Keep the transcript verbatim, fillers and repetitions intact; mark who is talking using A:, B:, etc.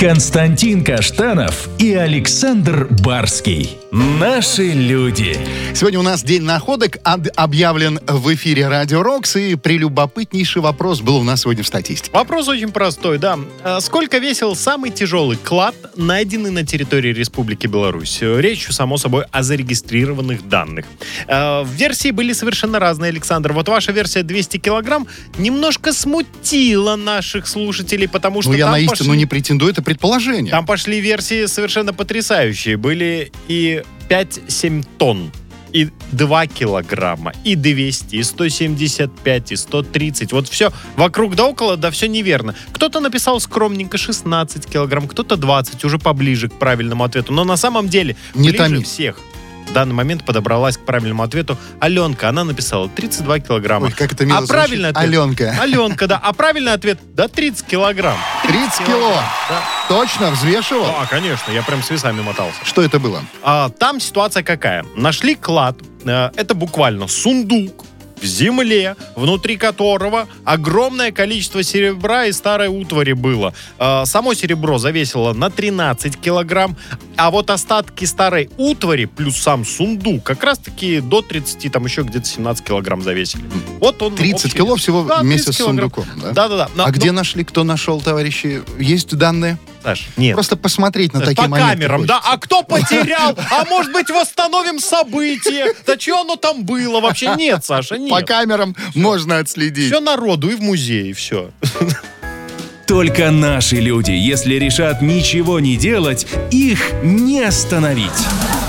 A: Константин Каштанов и Александр Барский. Наши люди.
B: Сегодня у нас День находок об- объявлен в эфире Радио Рокс, и прелюбопытнейший вопрос был у нас сегодня в статистике.
C: Вопрос очень простой, да. Сколько весил самый тяжелый клад, найденный на территории Республики Беларусь? Речь, само собой, о зарегистрированных данных. Версии были совершенно разные, Александр. Вот ваша версия двести килограмм немножко смутила наших слушателей, потому что
B: Ну, я
C: там
B: на истину
C: пошли...
B: не претендую, это предположение.
C: Там пошли версии совершенно потрясающие. Были и пять-семь тонн, и два килограмма, и двести, и сто семьдесят пять, и сто тридцать. Вот все вокруг да около, да все неверно. Кто-то написал скромненько шестнадцать килограмм, кто-то двадцать, уже поближе к правильному ответу. Но на самом деле
B: Не
C: ближе
B: томи.
C: всех в данный момент подобралась к правильному ответу Аленка. Она написала тридцать два килограмма.
B: Ой, как это мило
C: а
B: звучит.
C: правильный ответ...
B: Аленка.
C: Аленка, да. А правильный ответ, да, тридцать килограмм.
B: тридцать кило.
C: Да.
B: Точно, взвешивал?
C: А, конечно, я прям с весами мотался.
B: Что это было?
C: А, там ситуация какая? Нашли клад, э, это буквально сундук в земле, внутри которого огромное количество серебра и старой утвари было. Э, само серебро завесило на тринадцать килограмм, а вот остатки старой утвари плюс сам сундук как раз-таки до тридцати, там еще где-то семнадцать килограмм завесили. Вот он.
B: тридцать
C: общий
B: кило
C: вес.
B: всего
C: Да,
B: вместе
C: тридцать
B: с
C: килограмм.
B: сундуком. Да?
C: Да-да-да. Но-
B: а где
C: но-
B: нашли, кто нашел, товарищи? Есть данные?
C: Саш, нет.
B: Просто посмотреть на
C: По
B: такие моменты
C: камерам, да?
B: хочется.
C: А кто потерял? А может быть, восстановим события? Да что оно там было вообще? Нет, Саша, нет.
B: По камерам можно отследить.
C: Все народу и в музее, все.
A: Только наши люди, если решат ничего не делать, их не остановить.